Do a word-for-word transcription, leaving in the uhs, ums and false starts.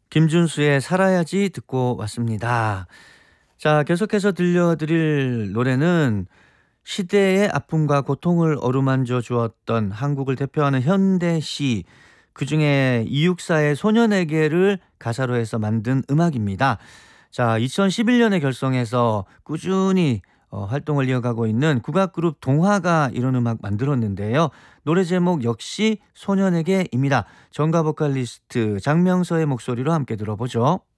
김준수의 살아야지 듣고 왔습니다. 자, 계속해서 들려드릴 노래는 시대의 아픔과 고통을 어루만져 주었던 한국을 대표하는 현대시, 그중에 이육사의 소년에게를 가사로 해서 만든 음악입니다. 자, 이천십일 년에 결성해서 꾸준히 어, 활동을 이어가고 있는 국악그룹 동화가 이런 음악 만들었는데요. 노래 제목 역시 소년에게입니다. 정가 보컬리스트 장명서의 목소리로 함께 들어보죠.